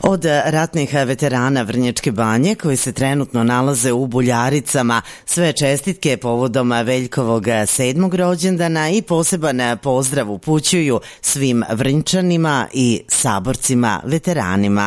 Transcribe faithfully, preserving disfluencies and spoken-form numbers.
Od ratnih veterana Vrnjačke Banje koji se trenutno nalaze u Buljaricama, sve čestitke povodom Veljkovog sedmog rođendana i poseban pozdrav upućuju svim Vrnjčanima i saborcima veteranima.